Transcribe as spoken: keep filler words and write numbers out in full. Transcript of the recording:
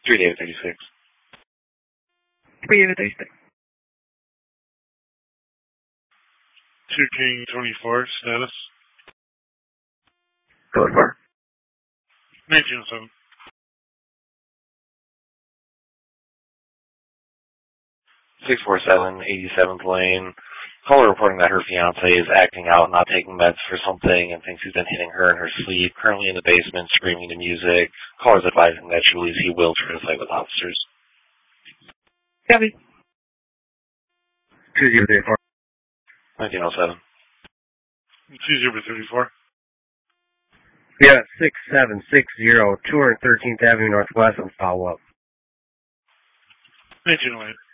three David thirty-six. three David thirty-six. two King twenty-four, status. Code four. nineteen oh seven. six four seven, eighty-seventh lane. Caller reporting that her fiancé is acting out, not taking meds for something, and thinks he's been hitting her in her sleep, currently in the basement, screaming to music. Caller's advising that she believes he will try to fight with officers. Copy. two zero three four. nineteen oh seven. two zero three four. Yeah, six seven six zero, two hundred thirteenth Avenue Northwest on follow-up. nineteen oh eight.